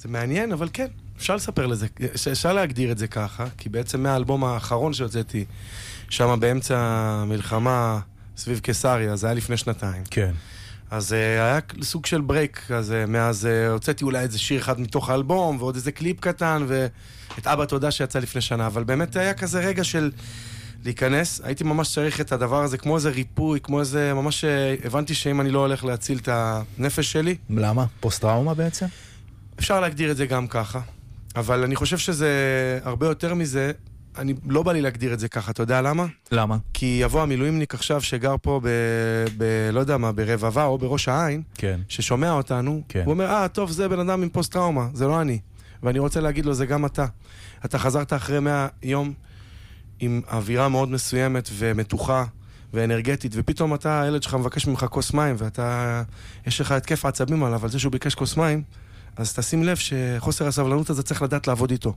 זה מעניין, אבל כן, אפשר לספר לזה, אפשר להגדיר את זה ככה, כי בעצם מהאלבום האחרון שהוצאתי, שם באמצע המלחמה סביב קיסריה, זה היה לפני 2 כן. אז היה סוג של ברייק, אז מאז הוצאתי אולי איזה שיר אחד מתוך האלבום, ועוד איזה קליפ קטן, ואת אבא תודה שיצא לפני שנה, אבל באמת היה כזה רגע של להיכנס, הייתי ממש צריך את הדבר הזה, כמו איזה ריפוי, כמו איזה, ממש הבנתי שאם אני לא הולך להציל את הנפש שלי. למה? פוסט-טראומה בעצם? אפשר להגדיר את זה גם ככה, אבל אני חושב שזה הרבה יותר מזה, אני לא בא לי להגדיר את זה ככה, אתה יודע למה? למה? כי יבוא המילואימניק עכשיו שגר פה לא יודע מה, ברבבה או בראש העין, כן. ששומע אותנו, כן. הוא אומר, טוב, זה בן אדם עם פוסט-טראומה, זה לא אני. ואני רוצה להגיד לו, זה גם אתה. אתה חזרת אחרי 100 יום עם אווירה מאוד מסוימת ומתוחה ואנרגטית, ופתאום אתה, הילד שלך מבקש ממך כוס מים, ואתה, יש לך התקף עצבים עליו, על זה שהוא ביקש כוס מים, אז תשים לב שחוסר הסבלנות הזה צריך לדעת לעבוד איתו.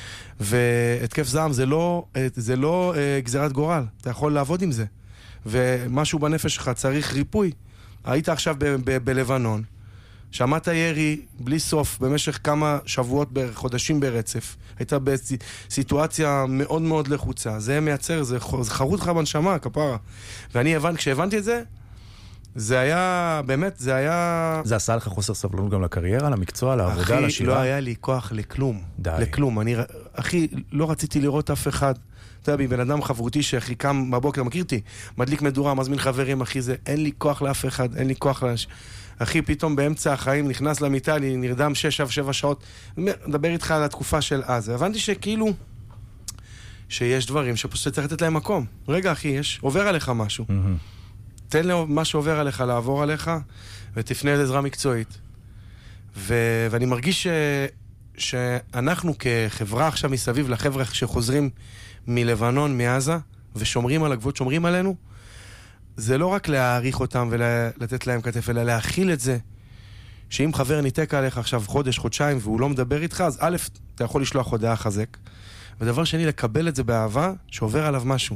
והתקף זעם זה לא גזירת גורל, אתה יכול לעבוד עם זה. ומשהו בנפש שלך צריך ריפוי. היית עכשיו בלבנון, שמעת ירי בלי סוף במשך כמה שבועות, חודשים ברצף. היית בסיטואציה מאוד מאוד לחוצה. זה מייצר, זה חרוט לך בנשמה, כפרה. ואני כשהבנתי את זה, זה היה, באמת, זה היה... זה עשה לך חוסר סבלנות גם לקריירה, למקצוע, לעבודה, לשירה? אחי, לא היה לי כוח לכלום. די. לכלום. אחי, לא רציתי לראות אף אחד. אתה יודע, בן אדם חברותי שהכי קם בבוקר, מכיר אותי, מדליק מדורה, מזמין חברים, אחי, זה, אין לי כוח לאף אחד, אין לי כוח אחי, פתאום באמצע החיים נכנס למיטה, אני נרדם 6-7 שעות, מדבר איתך על התקופה של אז. הבנתי שכאילו, שיש דברים שפשוט צריך לתת להם מקום. רגע, אחי, עובר עליך משהו. תן לו מה שעובר עליך לעבור עליך, ותפנה לעזרה מקצועית. ואני מרגיש שאנחנו כחברה עכשיו מסביב לחבר'ה שחוזרים מלבנון, מעזה, ושומרים על הגבולות, שומרים עלינו, זה לא רק להעריך אותם ולתת להם כתף, אלא להכיל את זה, שאם חבר ניתק עליך עכשיו חודש, חודשיים, והוא לא מדבר איתך, אז א', אתה יכול לשלוח הודעה חזק, ודבר שני, לקבל את זה באהבה, שעובר עליו משהו.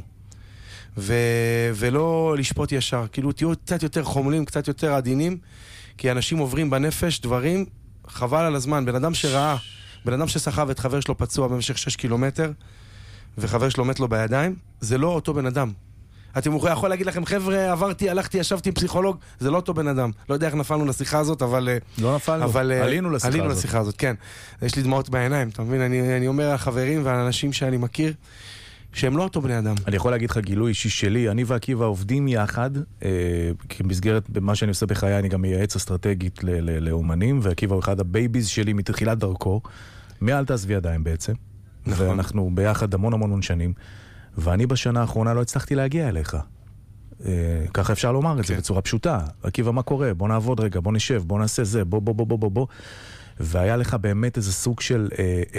ולא לשפוט ישר, כאילו תהיו קצת יותר חומלים, קצת יותר עדינים, כי אנשים עוברים בנפש דברים, חבל על הזמן, בן אדם שראה, בן אדם שסחב את חבר שלו פצוע במשך 6 קילומטר, וחבר שלו מת לו בידיים, זה לא אותו בן אדם. אתם יכול להגיד לכם, חבר'ה, עברתי, הלכתי, ישבתי עם פסיכולוג, זה לא אותו בן אדם. לא יודע איך נפלנו לשיחה הזאת, אבל... לא נפלנו, עלינו לשיחה הזאת, כן. יש לי דמעות בעיניים, אתה מבין? אני אומר לחברים והאנשים שאני מכיר, שהם לא אותו בני אדם. אני יכול להגיד לך גילוי אישי שלי, אני ועקיבא עובדים יחד, במסגרת במה שאני עושה בחיי, אני גם מייעץ אסטרטגית לאומנים, ועקיבא הוא אחד הבייביז שלי מתחילת דרכו, מאל תעזבי ידיים בעצם, ואנחנו ביחד המון שנים, ואני בשנה האחרונה לא הצלחתי להגיע אליך. ככה אפשר לומר את זה בצורה פשוטה. עקיבא, מה קורה? בוא נעבוד רגע, בוא נשב, בוא נעשה זה, בוא. והיה לך באמת איזה סוג של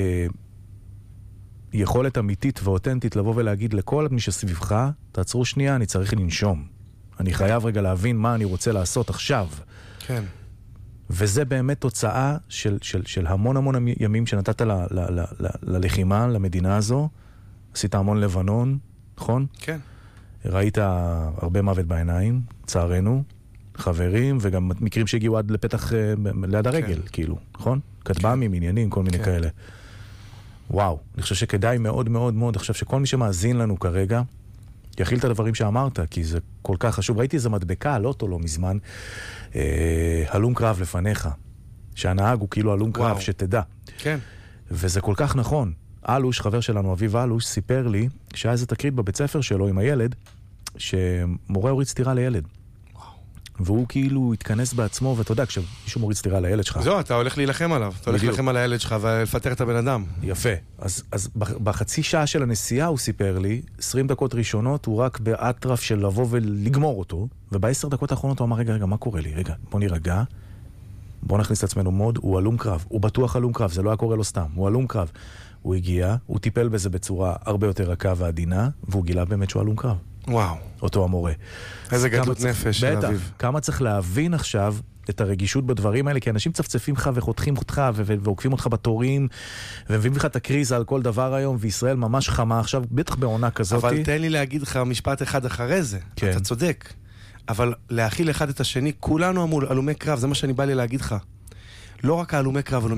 יכולת אמיתית ואותנטית לבוא ולהגיד לכל מי שסביבך, תעצרו שנייה, אני צריך לנשום. אני חייב רגע להבין מה אני רוצה לעשות עכשיו. כן. וזה באמת תוצאה של המון ימים שנתת ללחימה, למדינה הזו. עשית המון לבנון, נכון? כן. ראית הרבה מוות בעיניים, צערנו, חברים, וגם מקרים שהגיעו עד לפתח, ליד הרגל, כאילו, נכון? כתב"מים, עניינים, כל מיני כאלה. וואו, אני חושב שכדאי מאוד, אני חושב שכל מי שמאזין לנו כרגע, יכיל את הדברים שאמרת, כי זה כל כך חשוב. ראיתי איזה מדבקה על אוטו לא מזמן, הלום קרב לפניך, שהנהג הוא כאילו הלום קרב, שתדע. כן. וזה כל כך נכון. אלוש, חבר שלנו, אביב אלוש, סיפר לי שהיה איזה תקרית בבית ספר שלו עם הילד, שמורה הוריד סתירה לילד. והוא כאילו התכנס בעצמו, ואתה יודע, כשמישהו מוריד סתירה לילד שלך... זהו, אתה הולך להילחם עליו. אתה הולך להילחם על הילד שלך ולפטר את הבן אדם. יפה. אז בחצי שעה של הנסיעה הוא סיפר לי, 20 דקות ראשונות הוא רק באטרף של לבוא ולגמור אותו, וב10 דקות האחרונות הוא אמר, רגע, מה קורה לי? רגע, בוא נירגע, בוא נכניס את עצמנו מוד, הוא הלום קרב, הוא בטוח הלום קרב, זה לא היה קורה לו סתם, הוא הלום קרב. הוא הגיע, הוא טיפל בזה בצורה הרבה יותר רכה ועדינה, והוא גילה באמת שהוא הלום קרב. וואו. אותו המורה. איזה גדלות נפש של אביב. כמה צריך להבין עכשיו את הרגישות בדברים האלה, כי אנשים צפצפים לך וחותכים אותך ועוקפים אותך בתורים, ומביאים לך את הקריזה על כל דבר היום, וישראל ממש חמה עכשיו, בטח בעונה כזאת. אבל תן לי להגיד לך משפט אחד אחרי זה. כן. אתה צודק. אבל להכיל אחד את השני, כולנו הלומי קרב, זה מה שאני בא לי להגיד לך. לא רק הלומי קרב,